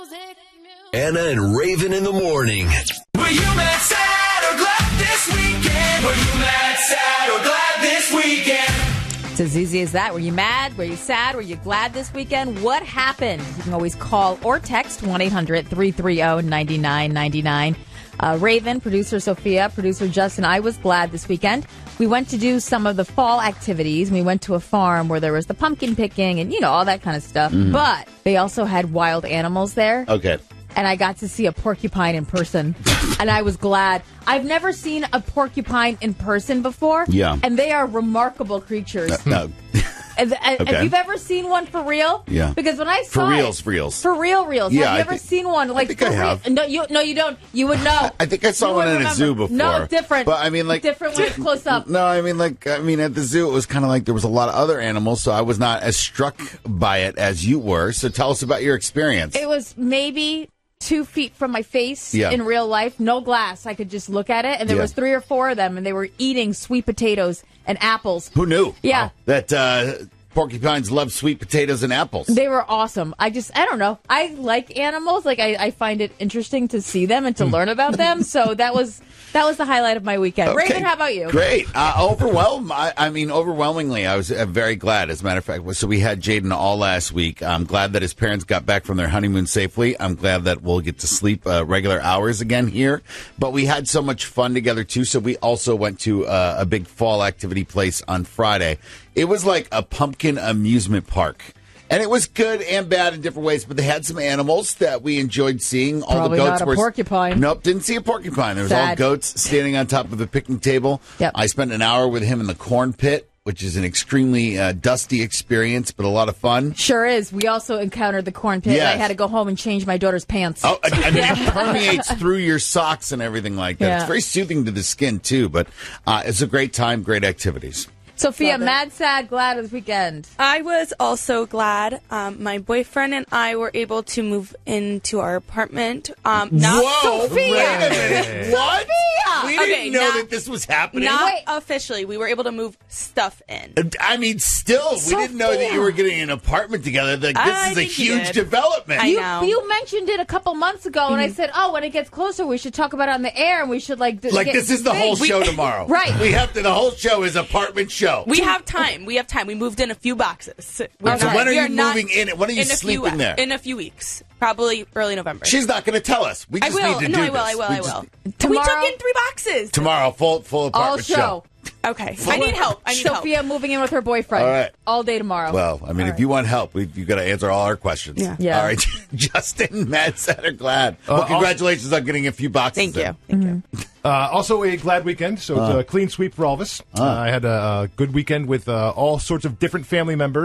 Anna and Raven in the morning. Were you mad, sad, or glad this weekend? Were you mad, sad, or glad this weekend? It's as easy as that. Were you mad? Were you sad? Were you glad this weekend? What happened? You can always call or text 1-800-330-9999. Raven, producer Sophia, producer Justin, I was glad this weekend. We went to do some of the fall activities. We went to a farm where there was the pumpkin picking and, all that kind of stuff. Mm-hmm. But they also had wild animals there. Okay. And I got to see a porcupine in person. And I was glad. I've never seen a porcupine in person before. Yeah. And they are remarkable creatures. No. If you've ever seen one for real, yeah. Because when I saw for reals, for reals, yeah, have you ever seen one like? I think I have. No, you don't. You would know. I think I saw one in a zoo before. No, different. But I mean, different when it's close up. No, at the zoo, it was kind of like there was a lot of other animals, so I was not as struck by it as you were. So tell us about your experience. It was maybe 2 feet from my face in real life. No glass. I could just look at it. And there was 3 or 4 of them, and they were eating sweet potatoes and apples. Who knew? Yeah. That porcupines love sweet potatoes and apples. They were awesome. I don't know. I like animals. Like, I find it interesting to see them and to learn about them. So that was the highlight of my weekend. Okay. Raven, how about you? Great. Overwhelmingly, I was very glad, as a matter of fact. So we had Jaden all last week. I'm glad that his parents got back from their honeymoon safely. I'm glad that we'll get to sleep regular hours again here. But we had so much fun together, too. So we also went to a big fall activity place on Friday. It was like a pumpkin amusement park. And it was good and bad in different ways, but they had some animals that we enjoyed seeing. All Probably the goats not a were porcupine. Nope, didn't see a porcupine. There was all goats standing on top of a picnic table. Yep. I spent an hour with him in the corn pit, which is an extremely dusty experience, but a lot of fun. Sure is. We also encountered the corn pit, and I had to go home and change my daughter's pants. Oh, I mean, it permeates through your socks and everything like that. Yeah. It's very soothing to the skin, too, but it's a great time, great activities. Sophia, mad, sad, glad this weekend. I was also glad. My boyfriend and I were able to move into our apartment. Whoa! Sophia! Wait a minute. What? We didn't know that this was happening. Not officially. We were able to move stuff in. I mean, still, we didn't know that you were getting an apartment together. Like, this is a huge development. I know. You mentioned it a couple months ago, and I said, when it gets closer, we should talk about it on the air, and we should, this is the whole show tomorrow. Right. The whole show is apartment show. We have time. We moved in a few boxes. So when are you moving in? When are you sleeping there? In a few weeks. Probably early November. She's not going to tell us. We just need to do this. I will. Tomorrow, we took in 3 boxes. Tomorrow, full apartment all show. Okay. I need help. Sophia moving in with her boyfriend. All right. All day tomorrow. Well, I mean, if you want help, you've got to answer all our questions. Yeah. All right. Justin, mad, sad, or glad? Well, congratulations on getting a few boxes. Thank you. Also a glad weekend, so it's a clean sweep for all of us. I had a good weekend with all sorts of different family members.